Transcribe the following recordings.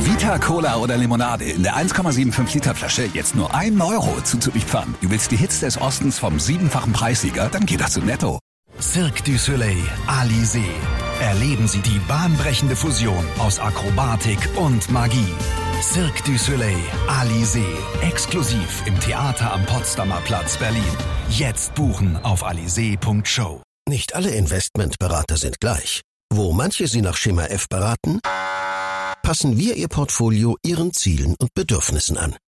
Vita, Cola oder Limonade in der 1,75 Liter Flasche jetzt nur 1 Euro zuzulieferern. Du willst die Hits des Ostens vom 7-fachen Preissieger? Dann geht das zu Netto. Cirque du Soleil, Alizé. Erleben Sie die bahnbrechende Fusion aus Akrobatik und Magie. Cirque du Soleil, Alizé. Exklusiv im Theater am Potsdamer Platz, Berlin. Jetzt buchen auf alizé.show. Nicht alle Investmentberater sind gleich. Wo manche Sie nach Schema F beraten, passen wir Ihr Portfolio Ihren Zielen und Bedürfnissen an.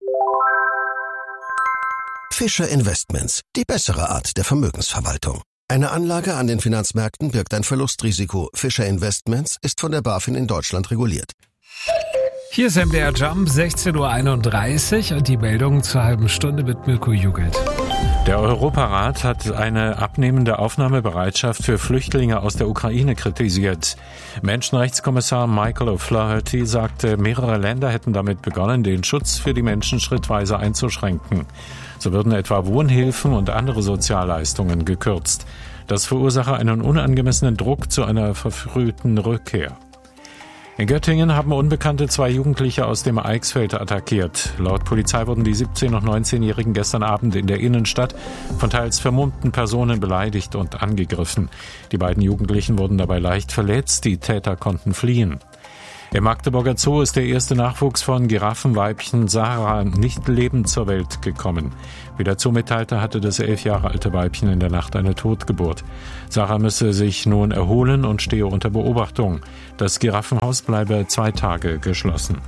Fischer Investments, die bessere Art der Vermögensverwaltung. Eine Anlage an den Finanzmärkten birgt ein Verlustrisiko. Fischer Investments ist von der BaFin in Deutschland reguliert. Hier ist MDR Jump, 16.31 Uhr und die Meldung zur halben Stunde mit Mirko Jugelt. Der Europarat hat eine abnehmende Aufnahmebereitschaft für Flüchtlinge aus der Ukraine kritisiert. Menschenrechtskommissar Michael O'Flaherty sagte, mehrere Länder hätten damit begonnen, den Schutz für die Menschen schrittweise einzuschränken. So würden etwa Wohnhilfen und andere Sozialleistungen gekürzt. Das verursache einen unangemessenen Druck zu einer verfrühten Rückkehr. In Göttingen haben Unbekannte 2 Jugendliche aus dem Eichsfeld attackiert. Laut Polizei wurden die 17- und 19-Jährigen gestern Abend in der Innenstadt von teils vermummten Personen beleidigt und angegriffen. Die beiden Jugendlichen wurden dabei leicht verletzt, die Täter konnten fliehen. Im Magdeburger Zoo ist der erste Nachwuchs von Giraffenweibchen Sarah nicht lebend zur Welt gekommen. Wie der Zoo mitteilte, hatte das 11 Jahre alte Weibchen in der Nacht eine Totgeburt. Sarah müsse sich nun erholen und stehe unter Beobachtung. Das Giraffenhaus bleibe 2 Tage geschlossen.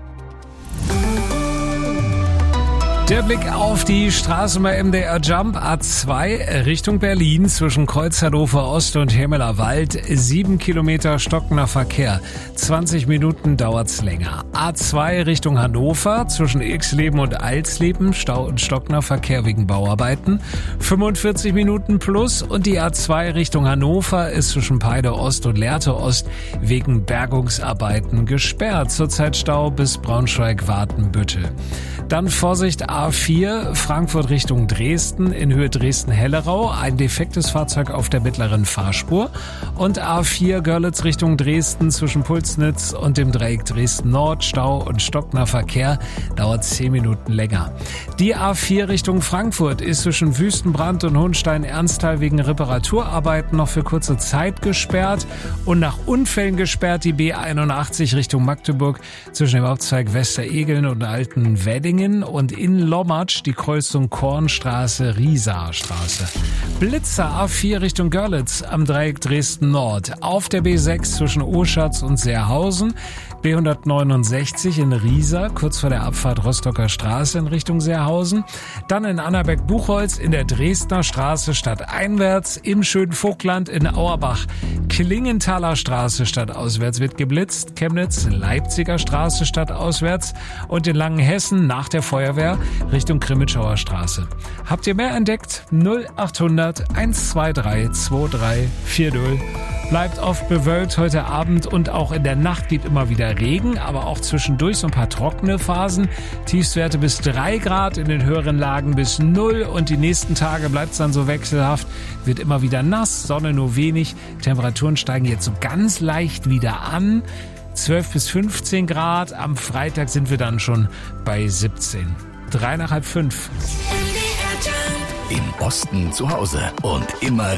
Der Blick auf die Straße bei MDR Jump, A2 Richtung Berlin zwischen Kreuz Hannover Ost und Hemmeler Wald, 7 Kilometer stockender Verkehr, 20 Minuten dauert's länger. A2 Richtung Hannover zwischen Ilksleben und Alsleben, Stau und stockender Verkehr wegen Bauarbeiten, 45 Minuten plus, und die A2 Richtung Hannover ist zwischen Peide Ost und Lehrte Ost wegen Bergungsarbeiten gesperrt. Zurzeit Stau bis Braunschweig-Watenbüttel. Dann Vorsicht, A4 Frankfurt Richtung Dresden in Höhe Dresden-Hellerau, ein defektes Fahrzeug auf der mittleren Fahrspur, und A4 Görlitz Richtung Dresden zwischen Pulsnitz und dem Dreieck Dresden-Nord, Stau und stockender Verkehr, dauert 10 Minuten länger. Die A4 Richtung Frankfurt ist zwischen Wüstenbrand und Hohenstein-Ernsthal wegen Reparaturarbeiten noch für kurze Zeit gesperrt und nach Unfällen gesperrt die B81 Richtung Magdeburg zwischen dem Hauptzweig Westeregeln und Alten Weddingen und in Lommatsch die Kreuzung Kornstraße-Riesa-Straße. Blitzer A4 Richtung Görlitz am Dreieck Dresden-Nord. Auf der B6 zwischen Oschatz und Seerhausen. B169 in Riesa, kurz vor der Abfahrt Rostocker Straße in Richtung Seerhausen. Dann in Annaberg-Buchholz in der Dresdner Straße stadteinwärts. Im schönen Vogtland in Auerbach. Klingenthaler Straße stadtauswärts wird geblitzt. Chemnitz, Leipziger Straße stadtauswärts. Und in Langenhessen nach der Feuerwehr Richtung Grimmitschauer Straße. Habt ihr mehr entdeckt? 0800 123 2340. Bleibt oft bewölkt heute Abend und auch in der Nacht gibt immer wieder Regen, aber auch zwischendurch so ein paar trockene Phasen. Tiefstwerte bis 3 Grad, in den höheren Lagen bis 0 und die nächsten Tage bleibt es dann so wechselhaft. Wird immer wieder nass, Sonne nur wenig. Temperaturen steigen jetzt so ganz leicht wieder an. 12 bis 15 Grad. Am Freitag sind wir dann schon bei 17. 3 nach halb 5. Im Osten zu Hause und immer